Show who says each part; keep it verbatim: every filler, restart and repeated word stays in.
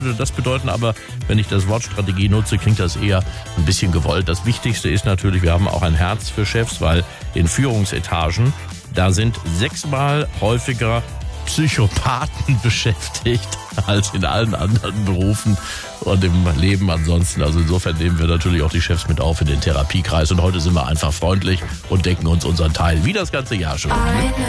Speaker 1: würde das bedeuten, aber wenn ich das Wort Strategie nutze, klingt das eher ein bisschen gewollt. Das Wichtigste ist natürlich, wir haben auch ein Herz für Chefs, weil in Führungsetagen, da sind sechsmal häufiger Psychopathen beschäftigt als in allen anderen Berufen und im Leben ansonsten. Also insofern nehmen wir natürlich auch die Chefs mit auf in den Therapiekreis und heute sind wir einfach freundlich und denken uns unseren Teil wie das ganze Jahr schon.